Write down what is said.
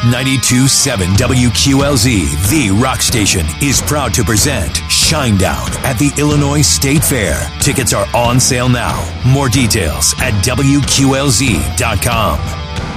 92.7 WQLZ, the rock station, is proud to present Shinedown at the Illinois State Fair. Tickets are on sale now. More details at WQLZ.com.